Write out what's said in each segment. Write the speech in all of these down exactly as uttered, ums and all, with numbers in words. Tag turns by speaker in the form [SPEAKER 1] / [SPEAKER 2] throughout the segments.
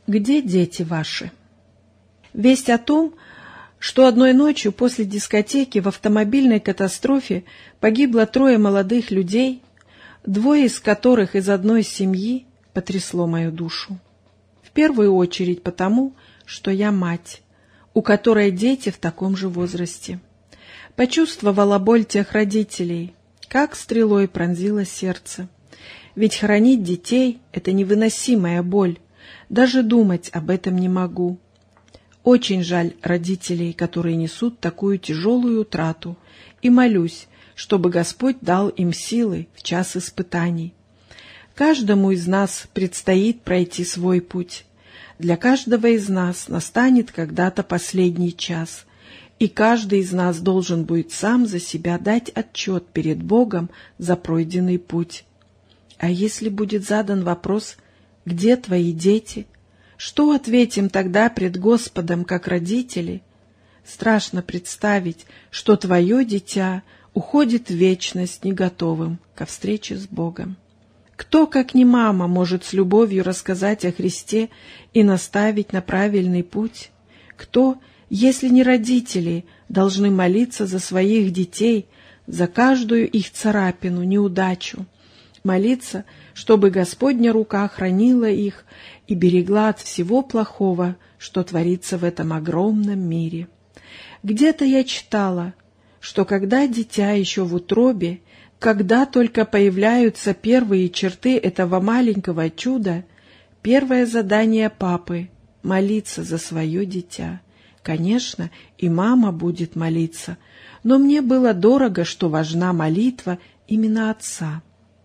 [SPEAKER 1] Где дети ваши? Весть о том, что одной ночью после дискотеки в автомобильной катастрофе погибло трое молодых людей, двое из которых из одной семьи, потрясло мою душу. В первую очередь потому, что я мать, у которой дети в таком же возрасте. Почувствовала боль тех родителей, как стрелой пронзило сердце. Ведь хоронить детей — это невыносимая боль. Даже думать об этом не могу. Очень жаль родителей, которые несут такую тяжелую утрату, и молюсь, чтобы Господь дал им силы в час испытаний. Каждому из нас предстоит пройти свой путь. Для каждого из нас настанет когда-то последний час, и каждый из нас должен будет сам за себя дать отчет перед Богом за пройденный путь. А если будет задан вопрос: «Где твои дети?», что ответим тогда пред Господом, как родители? Страшно представить, что твое дитя уходит в вечность не готовым ко встрече с Богом. Кто, как не мама, может с любовью рассказать о Христе и наставить на правильный путь? Кто, если не родители, должны молиться за своих детей, за каждую их царапину, неудачу? Молиться, чтобы Господня рука хранила их и берегла от всего плохого, что творится в этом огромном мире. Где-то я читала, что когда дитя еще в утробе, когда только появляются первые черты этого маленького чуда, первое задание папы — молиться за свое дитя. Конечно, и мама будет молиться, но мне было дорого, что важна молитва именно отца.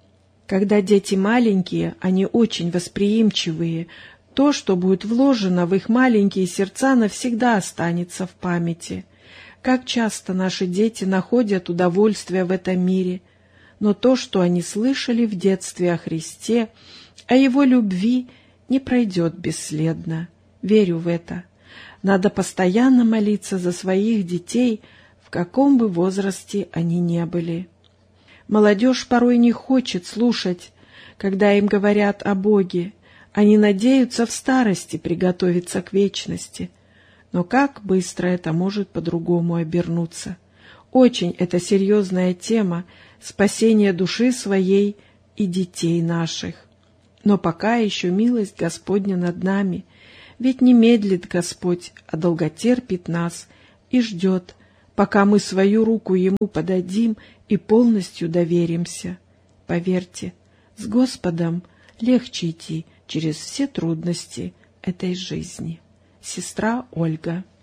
[SPEAKER 1] Когда дети маленькие, они очень восприимчивые. То, что будет вложено в их маленькие сердца, навсегда останется в памяти. Как часто наши дети находят удовольствие в этом мире, но то, что они слышали в детстве о Христе, о Его любви, не пройдет бесследно. Верю в это. Надо постоянно молиться за своих детей, в каком бы возрасте они ни были. Молодежь порой не хочет слушать, когда им говорят о Боге. Они надеются в старости приготовиться к вечности. Но как быстро это может по-другому обернуться? Очень это серьезная тема — спасение души своей и детей наших. Но пока еще милость Господня над нами, ведь не медлит Господь, а долготерпит нас и ждет, пока мы свою руку Ему подадим и полностью доверимся. Поверьте, с Господом легче идти через все трудности этой жизни. Сестра Ольга.